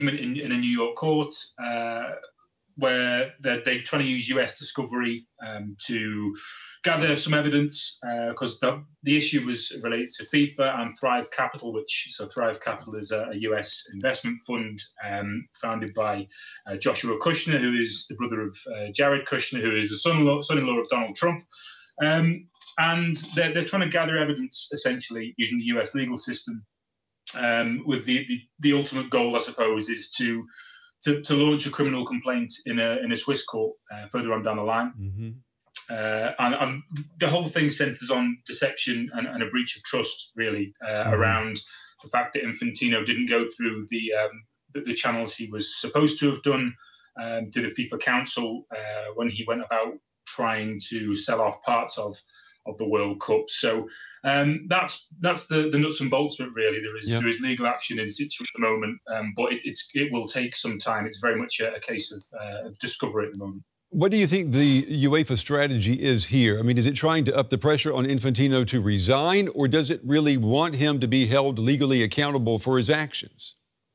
in a New York court where they're trying to use US discovery to gather some evidence because the issue was related to FIFA and Thrive Capital, Thrive Capital is a US investment fund founded by Joshua Kushner, who is the brother of Jared Kushner, who is the son-in-law of Donald Trump. And they're trying to gather evidence, essentially, using the US legal system, with the ultimate goal, I suppose, is to launch a criminal complaint in a Swiss court further on down the line. Mm-hmm. And the whole thing centres on deception and a breach of trust, really, around the fact that Infantino didn't go through the channels he was supposed to have done to the FIFA Council when he went about trying to sell off parts of the World Cup. So that's the nuts and bolts of it, really. There is legal action in situ at the moment, but it will take some time. It's very much a case of discovery at the moment. What do you think the UEFA strategy is here? I mean, is it trying to up the pressure on Infantino to resign, or does it really want him to be held legally accountable for his actions?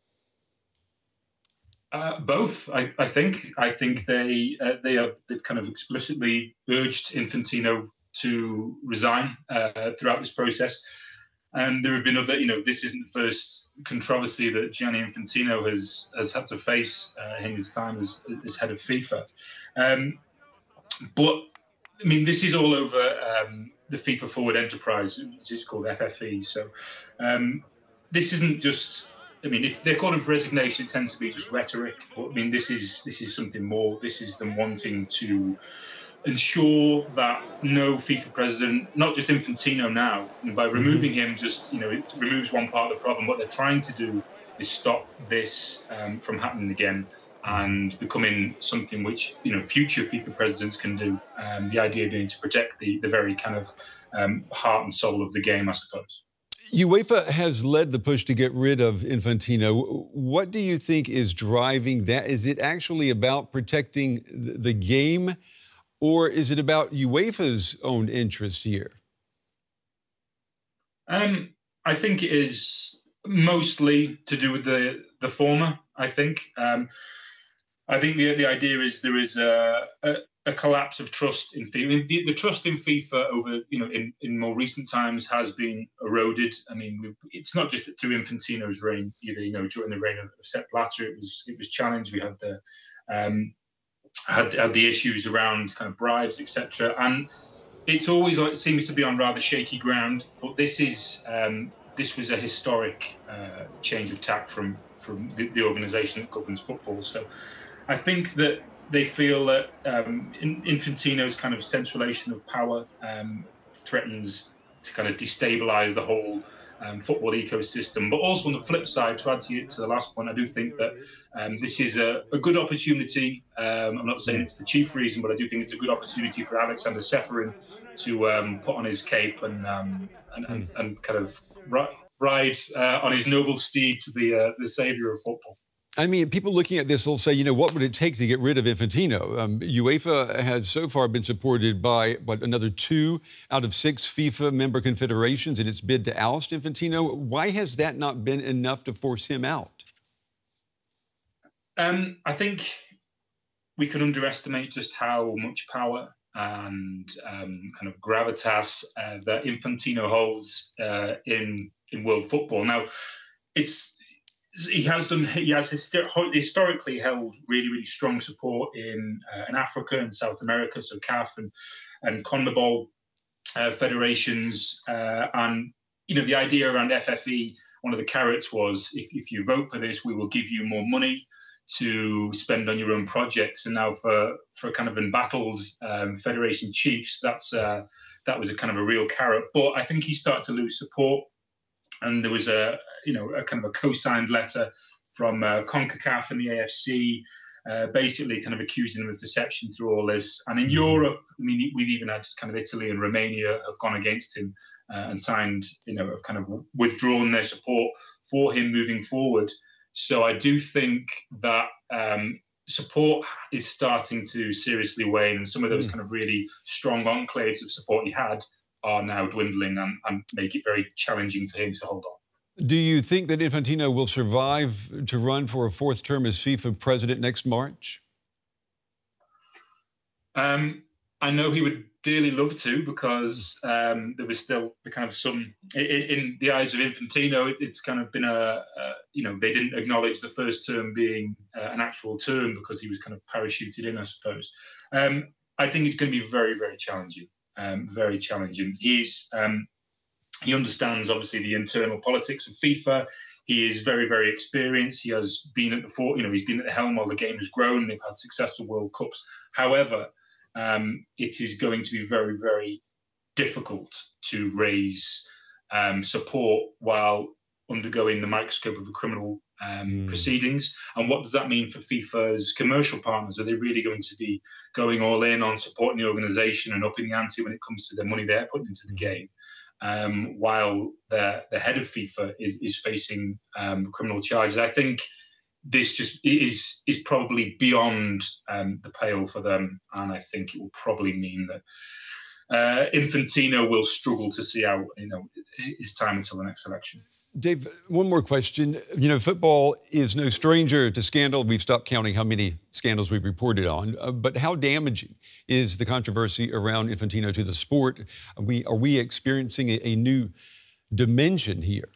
Both, I think. I think they've kind of explicitly urged Infantino to resign throughout this process. And there have been other, this isn't the first controversy that Gianni Infantino has had to face in his time as head of FIFA. But, I mean, this is all over the FIFA Forward Enterprise, which is called FFE. So this isn't just, I mean, if they're called for resignation, it tends to be just rhetoric. But, I mean, this is something more. This is them wanting to ensure that no FIFA president, not just Infantino now, by removing him, it removes one part of the problem. What they're trying to do is stop this from happening again and becoming something which, future FIFA presidents can do. The idea being to protect the very kind of heart and soul of the game, I suppose. UEFA has led the push to get rid of Infantino. What do you think is driving that? Is it actually about protecting the game, or is it about UEFA's own interests here? I think it is mostly to do with the former, I think. I think the idea is there is a collapse of trust in FIFA. I mean, the trust in FIFA over, in more recent times has been eroded. I mean, it's not just through Infantino's reign either. During the reign of Sepp Blatter, it was challenged. We had had the issues around kind of bribes, etc. And it's always it seems to be on rather shaky ground. But this was a historic change of tack from the organisation that governs football. So I think that they feel that Infantino's kind of centralisation of power threatens to kind of destabilise the whole football ecosystem. But also on the flip side, to add to the last point, I do think that this is a good opportunity. I'm not saying it's the chief reason, but I do think it's a good opportunity for Alexander Ceferin to put on his cape and kind of ride on his noble steed to the saviour of football. I mean, people looking at this will say, what would it take to get rid of Infantino? UEFA has so far been supported by, another 2 out of 6 FIFA member confederations in its bid to oust Infantino. Why has that not been enough to force him out? I think we can underestimate just how much power and kind of gravitas that Infantino holds in world football. Now, he has historically held really, really strong support in Africa and South America, so CAF and CONMEBOL federations. And, the idea around FFE, one of the carrots was, if you vote for this, we will give you more money to spend on your own projects. And now for kind of embattled federation chiefs, that was a kind of a real carrot. But I think he started to lose support. And there was a kind of a co-signed letter from CONCACAF and the AFC, basically kind of accusing him of deception through all this. And in Europe, I mean, we've even had kind of Italy and Romania have gone against him and signed, have kind of withdrawn their support for him moving forward. So I do think that support is starting to seriously wane, and some of those kind of really strong enclaves of support he had are now dwindling and make it very challenging for him to hold on. Do you think that Infantino will survive to run for a fourth term as FIFA president next March? I know he would dearly love to, because there was still the kind of some in the eyes of Infantino. It's kind of been they didn't acknowledge the first term being an actual term because he was kind of parachuted in, I suppose. I think it's going to be very, very challenging. Very challenging. He understands obviously the internal politics of FIFA. He is very, very experienced. He has been at he's been at the helm while the game has grown. They've had successful World Cups. However, it is going to be very, very difficult to raise support while undergoing the microscope of the criminal proceedings. And what does that mean for FIFA's commercial partners? Are they really going to be going all in on supporting the organisation and upping the ante when it comes to the money they're putting into the game, while the head of FIFA is facing criminal charges? I think this just is probably beyond the pale for them, and I think it will probably mean that Infantino will struggle to see out his time until the next election. Dave, one more question. Football is no stranger to scandal. We've stopped counting how many scandals we've reported on. But how damaging is the controversy around Infantino to the sport? Are we experiencing a new dimension here?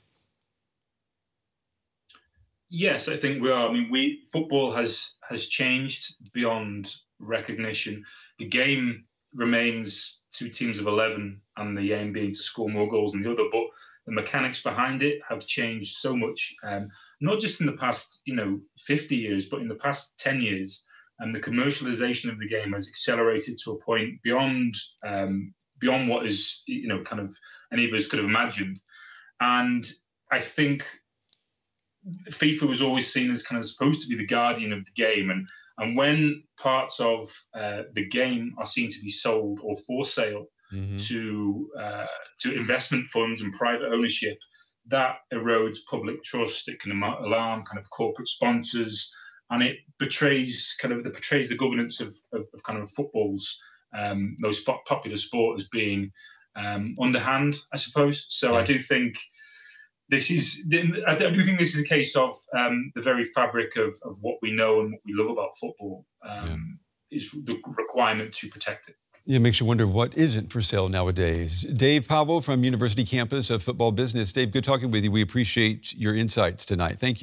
Yes, I think we are. I mean, football has changed beyond recognition. The game remains 2 teams of 11, and the aim being to score more goals than the other. But the mechanics behind it have changed so much, not just in the past 50 years, but in the past 10 years. And the commercialization of the game has accelerated to a point beyond what is kind of any of us could have imagined. And I think FIFA was always seen as kind of supposed to be the guardian of the game, and when parts of the game are seen to be sold or for sale to investment funds and private ownership, that erodes public trust. It can alarm kind of corporate sponsors, and it betrays the governance of kind of football's most popular sport as being underhand, I suppose. So I do think this is a case of the very fabric of what we know and what we love about football is the requirement to protect it. Yeah, it makes you wonder what isn't for sale nowadays. Dave Powell from University Campus of Football Business. Dave, good talking with you. We appreciate your insights tonight. Thank you.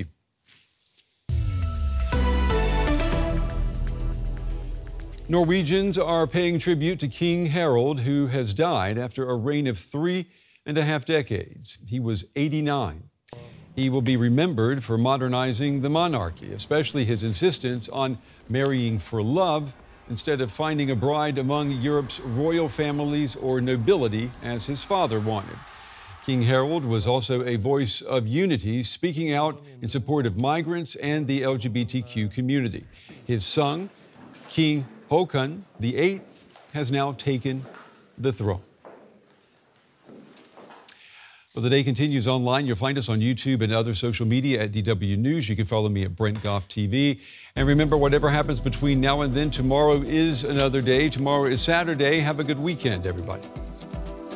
Norwegians are paying tribute to King Harald, who has died after a reign of 3.5 decades. He was 89. He will be remembered for modernizing the monarchy, especially his insistence on marrying for love instead of finding a bride among Europe's royal families or nobility, as his father wanted. King Harald was also a voice of unity, speaking out in support of migrants and the LGBTQ community. His son, King Håkon VIII, has now taken the throne. Well, the day continues online. You'll find us on YouTube and other social media at DW News. You can follow me at Brent Goff TV. And remember, whatever happens between now and then, tomorrow is another day. Tomorrow is Saturday. Have a good weekend, everybody.